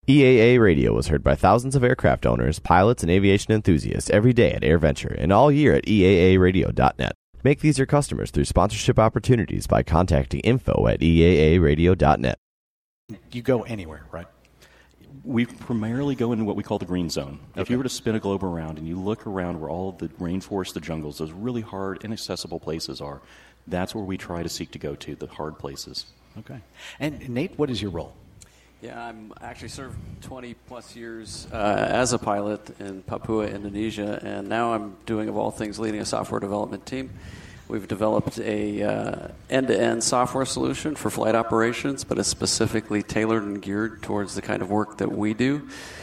EAA Radio was heard by thousands of aircraft owners, pilots, and aviation enthusiasts every day at AirVenture and all year at EAAradio.net. Make these your customers through sponsorship opportunities by contacting info@EAAradio.net. You go anywhere, right? We primarily go into what we call the green zone. Okay. If you were to spin a globe around and you look around where all of the rainforest, the jungles, those really hard, inaccessible places are, that's where we try to seek to go to, the hard places. Okay. And Nate, what is your role? Yeah, I'm actually served 20-plus years as a pilot in Papua, Indonesia, and now I'm doing, of all things, leading a software development team. We've developed a end-to-end software solution for flight operations, but it's specifically tailored and geared towards the kind of work that we do.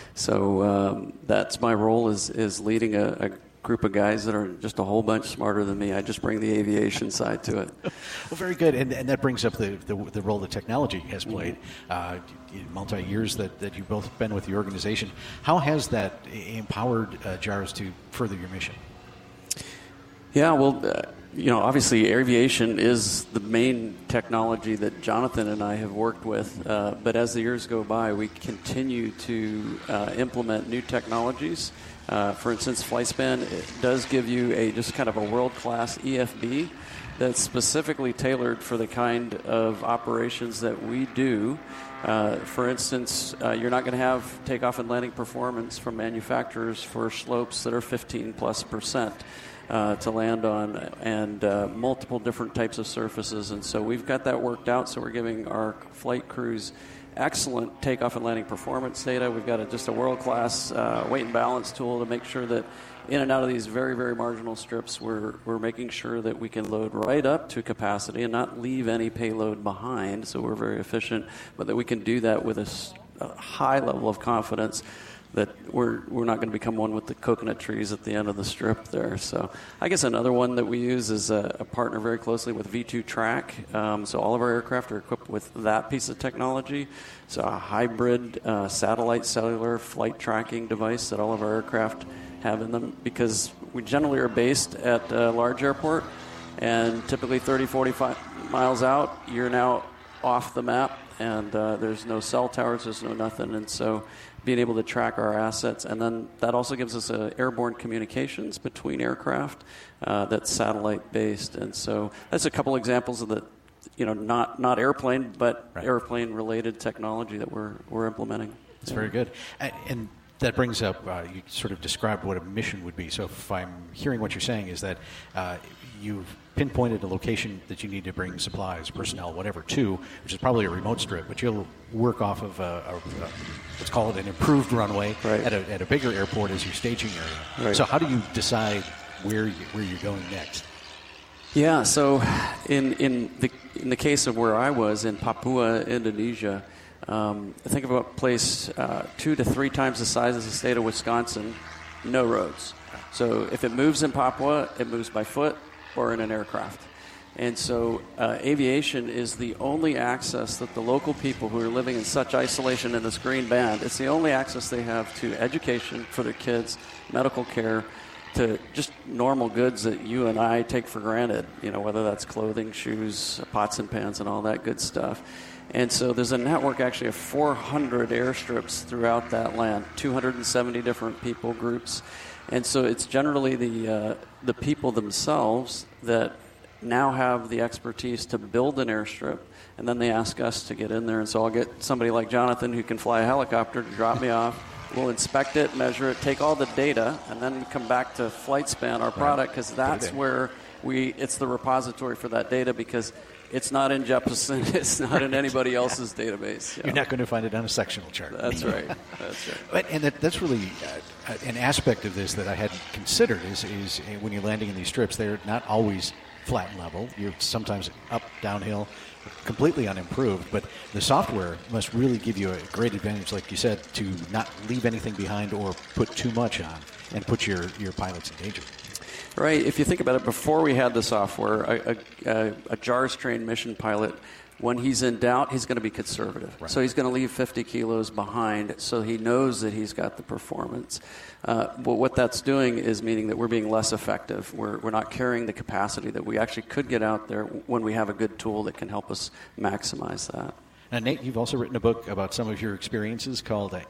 So that's my role is leading a group of guys that are just a whole bunch smarter than me. I just bring the aviation side to it. Well, very good. And that brings up the role that technology has played. Multi-years that you've both been with the organization. How has that empowered JARS to further your mission? Yeah, well, obviously aviation is the main technology that Jonathan and I have worked with. But as the years go by, we continue to implement new technologies. For instance, FlightSpan does give you just kind of a world-class EFB that's specifically tailored for the kind of operations that we do. For instance, you're not going to have takeoff and landing performance from manufacturers for slopes that are 15+% to land on, and multiple different types of surfaces. And so we've got that worked out, so we're giving our flight crews excellent takeoff and landing performance data. We've got just a world-class weight and balance tool to make sure that in and out of these very, very marginal strips, we're making sure that we can load right up to capacity and not leave any payload behind, so we're very efficient, but that we can do that with a high level of confidence that we're not going to become one with the coconut trees at the end of the strip there. So I guess another one that we use is a partner very closely with V2 Track. So all of our aircraft are equipped with that piece of technology. So a hybrid satellite cellular flight tracking device that all of our aircraft have in them, because we generally are based at a large airport, and typically 30, 45 miles out, you're now off the map, and there's no cell towers, there's no nothing. And so being able to track our assets, and then that also gives us airborne communications between aircraft that's satellite-based. And so that's a couple examples of the, not airplane, but airplane-related technology that we're implementing. That's very good. And that brings up, you sort of described what a mission would be. So if I'm hearing what you're saying is that you've pinpointed a location that you need to bring supplies, personnel, whatever, to, which is probably a remote strip, but you'll work off of let's call it an improved runway at a bigger airport as your staging area. Right. So how do you decide where you're going next? Yeah, so in the case of where I was in Papua, Indonesia, think of a place 2 to 3 times the size of the state of Wisconsin, no roads. So if it moves in Papua, it moves by foot or in an aircraft. And so aviation is the only access that the local people who are living in such isolation in this green band, it's the only access they have to education for their kids, medical care, to just normal goods that you and I take for granted, whether that's clothing, shoes, pots and pans, and all that good stuff. And so there's a network actually of 400 airstrips throughout that land, 270 different people groups. And so it's generally the people themselves that now have the expertise to build an airstrip, and then they ask us to get in there. And so I'll get somebody like Jonathan who can fly a helicopter to drop me off. We'll inspect it, measure it, take all the data, and then come back to FlightSpan, our product, because that's where it's the repository for that data, because it's not in Jeppesen. It's not in anybody else's database. You're not going to find it on a sectional chart. That's right. And that's really an aspect of this that I hadn't considered is when you're landing in these strips, they're not always flat and level. You're sometimes up, downhill, completely unimproved. But the software must really give you a great advantage, like you said, to not leave anything behind or put too much on and put your pilots in danger. Right. If you think about it, before we had the software, a JARS-trained mission pilot, when he's in doubt, he's going to be conservative. Right. So he's going to leave 50 kilos behind so he knows that he's got the performance. But what that's doing is meaning that we're being less effective. We're not carrying the capacity that we actually could get out there when we have a good tool that can help us maximize that. Nate, you've also written a book about some of your experiences called